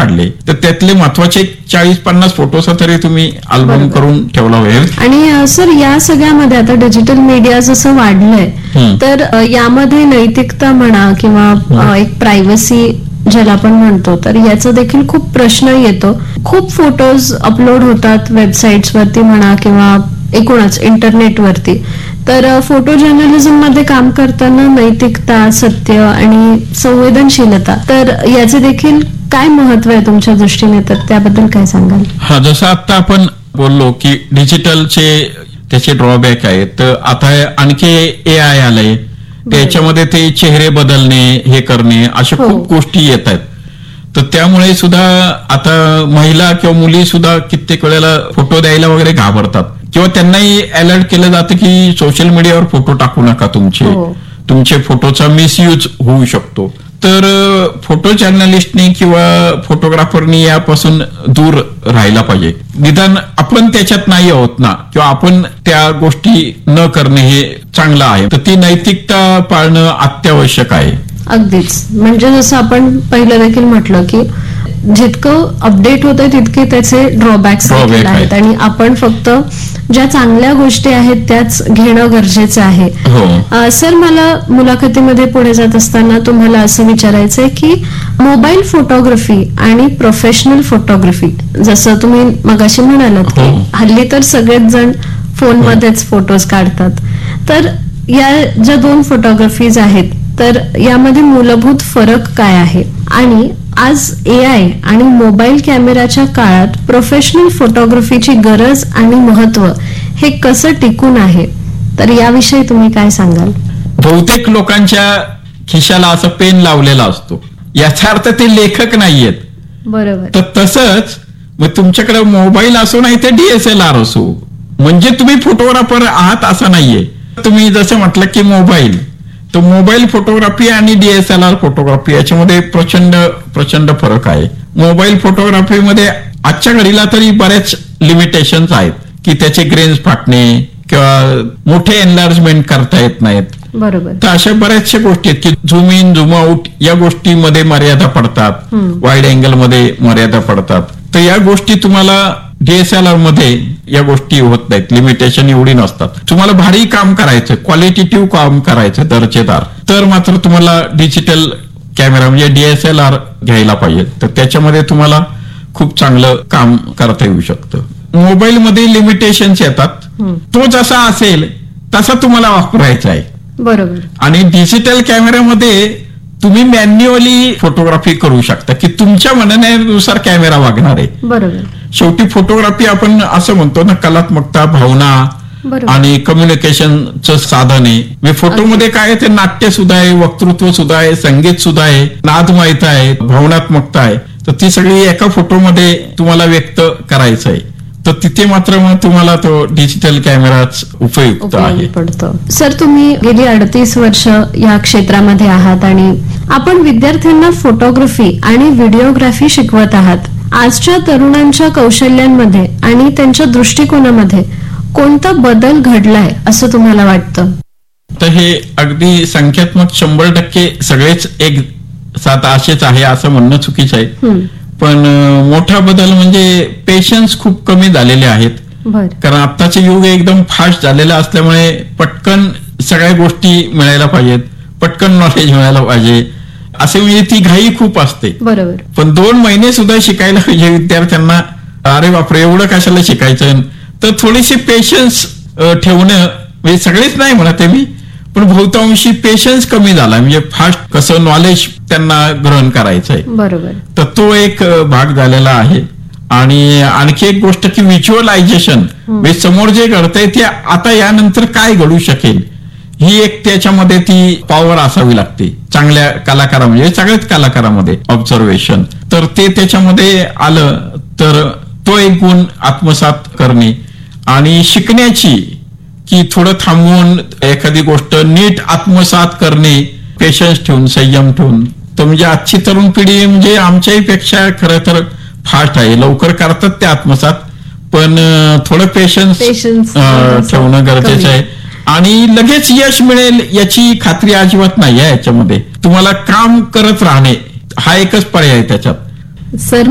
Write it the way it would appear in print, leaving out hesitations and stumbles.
काढले तर त्यातले महत्वाचे 40-50 फोटोचा तरी तुम्ही अल्बम करून ठेवला पाहिजे. आणि सर या सगळ्यामध्ये आता डिजिटल मीडिया जसं वाढलंय तर यामध्ये नैतिकता म्हणा किंवा एक प्रायव्हसी ज्याला आपण म्हणतो तर याचा देखील खूप प्रश्न येतो. खूप फोटोज अपलोड होतात वेबसाईट्स वरती म्हणा किंवा एकूणच इंटरनेटवरती. तर फोटो जर्नलिझम मध्ये काम करताना नैतिकता, सत्य आणि संवेदनशीलता तर याचे देखील काय महत्व आहे तुमच्या दृष्टीने, तर त्याबद्दल काय सांगाल? हा, जसं आता आपण बोललो की डिजिटलचे त्याचे ड्रॉबॅक आहेत, तर आता आणखी AI आलंय, त्याच्यामध्ये ते चेहरे बदलणे, हे करणे, अशा खूप गोष्टी येत आहेत. तर त्यामुळे सुद्धा आता महिला किंवा मुली सुद्धा कित्येक वेळेला फोटो द्यायला वगैरे घाबरतात किंवा त्यांनाही अलर्ट केलं जातं की सोशल मीडियावर फोटो टाकू नका, तुमचे फोटोचा मिसयूज होऊ शकतो. तर फोटो जर्नलिस्टनी किंवा फोटोग्राफरनी यापासून दूर राहायला पाहिजे. निदान आपण त्याच्यात नाही आहोत ना, किंवा आपण त्या गोष्टी न करणे हे चांगलं आहे. तर ती नैतिकता पाळणं अत्यावश्यक आहे. अगदीच. म्हणजे जसं आपण पहिलं देखील म्हटलं की जितकं अपडेट होतंय तितके त्याचे ड्रॉबॅक्स आहेत आणि आपण फक्त ज्या चांगल्या गोष्टी आहेत त्याच घेणं गरजेचं आहे. सर, मला मुलाखतीमध्ये पुढे जात असताना तुम्हाला असं विचारायचंय की मोबाईल फोटोग्राफी आणि प्रोफेशनल फोटोग्राफी, जसं तुम्ही मगाशी म्हणालात की हल्ली तर सगळेच जण फोनमध्येच फोटोज काढतात, तर या ज्या दोन फोटोग्राफीज आहेत तर यामध्ये मूलभूत फरक काय आहे? आणि आज AI आणि मोबाईल कॅमेराच्या काळात प्रोफेशनल फोटोग्राफीची गरज आणि महत्व हे कसं टिकून आहे, तर याविषयी तुम्ही काय सांगाल? बहुतेक लोकांच्या खिशाला असं पेन लावलेला असतो, याचा अर्थ ते लेखक नाहीयेत. बरोबर. तर तसंच मग तुमच्याकडे मोबाईल असो नाही तर DSLR असो, म्हणजे तुम्ही फोटोग्राफर आहात असं नाहीये. तुम्ही जसं म्हटलं की मोबाईल, तर मोबाईल फोटोग्राफी आणि DSLR फोटोग्राफी याच्यामध्ये प्रचंड फरक आहे. मोबाईल फोटोग्राफीमध्ये आजच्या घडीला तरी बऱ्याच लिमिटेशन्स आहेत की त्याचे ग्रेन्स फाटणे किंवा मोठे एनलार्जमेंट करता येत नाहीत. बरोबर. तर अशा बऱ्याचशा गोष्टी आहेत की झूम इन झूम आउट या गोष्टीमध्ये मर्यादा पडतात, वाईड अँगल मध्ये मर्यादा पडतात. तर या गोष्टी तुम्हाला DSLR मध्ये या गोष्टी होत नाहीत, लिमिटेशन एवढी नसतात. तुम्हाला भारी काम करायचं, क्वालिटेटिव्ह काम करायचं, दर्जेदार, तर मात्र तुम्हाला डिजिटल कॅमेरा म्हणजे DSLR घ्यायला पाहिजे. तर त्याच्यामध्ये तुम्हाला खूप चांगलं काम करता येऊ शकतं. मोबाईलमध्ये लिमिटेशन्स येतात, तो जसा असेल तसा तुम्हाला वापरायचा आहे. बरोबर. आणि डिजिटल कॅमेऱ्यामध्ये तुम्ही मॅन्युअली फोटोग्राफी करू शकता की तुमच्या म्हणण्यानुसार कॅमेरा वागणार आहे. बरोबर. शेवटी फोटोग्राफी आपण असं म्हणतो ना, कलात्मकता, भावना आणि कम्युनिकेशनचं साधन आहे. फोटोमध्ये काय आहे, ते नाट्य सुद्धा आहे, वक्तृत्व सुद्धा आहे, संगीत सुद्धा आहे, नादमयता आहे, भावनात्मकता आहे. तर ती सगळी एका फोटोमध्ये तुम्हाला व्यक्त करायचं आहे. तर तिथे मात्र मग तुम्हाला तो डिजिटल कॅमेराच उपयुक्त आहे. सर, तुम्ही गेली 38 वर्ष या क्षेत्रामध्ये आहात आणि आपण विद्यार्थ्यांना फोटोग्राफी आणि व्हिडिओग्राफी शिकवत आहात. आजच्या तरुणांच्या कौशल्यांमध्ये आणि त्यांच्या दृष्टिकोनामध्ये कोणता बदल घडलाय असं तुम्हाला वाटतं? तर हे अगदी संख्यात्मक 100% सगळेच एक साथ असेच आहे असं म्हणणं चुकीचं आहे. पण मोठा बदल म्हणजे पेशन्स खूप कमी झालेले आहेत. कारण आत्ताचे युग एकदम फास्ट झालेलं असल्यामुळे पटकन सगळ्या गोष्टी मिळायला पाहिजेत, पटकन नॉलेज मिळायला पाहिजे, असे म्हणजे ती घाई खूप असते. बरोबर. पण 2 महिने सुद्धा शिकायला पाहिजे विद्यार्थ्यांना. अरे बापरे, एवढं कशाला शिकायचं? तर थोडीशी पेशन्स ठेवणं, म्हणजे सगळेच नाही म्हणत आहे मी, पण बहुतांशी पेशन्स कमी झाला. म्हणजे फास्ट कसं नॉलेज त्यांना ग्रहण करायचंय. बरोबर. तर तो एक भाग झालेला आहे. आणि आणखी एक गोष्ट की व्हिज्युअलायझेशन, म्हणजे समोर जे घडतंय ते आता यानंतर काय घडू शकेल, ही एक त्याच्यामध्ये ती पॉवर असावी लागते चांगल्या कलाकारा, म्हणजे सगळ्याच कलाकारामध्ये ऑब्झर्वेशन. तर ते त्याच्यामध्ये आलं तर तो एक गुण आत्मसात करणे आणि शिकण्याची की थोडं थांबवून एखादी गोष्ट नीट आत्मसात करणे, पेशन्स ठेवून, संयम ठेवून. तर म्हणजे आजची तरुण पिढी म्हणजे आमच्याही पेक्षा खरं तर फास्ट आहे, लवकर करतात ते आत्मसात, पण थोडं पेशन्स ठेवणं गरजेचं आहे. आणि लगेच यश मिळेल याची खात्री अजिबात नाही आहे याच्यामध्ये. तुम्हाला काम करत राहणे हा एकच पर्याय आहे त्याच्यात. सर,